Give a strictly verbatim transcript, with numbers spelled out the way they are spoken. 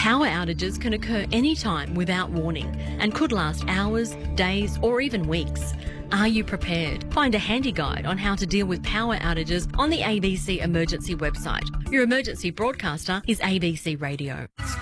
Power outages can occur anytime without warning and could last hours, days or even weeks. Are you prepared? Find a handy guide on how to deal with power outages on the A B C Emergency website. Your emergency broadcaster is A B C Radio.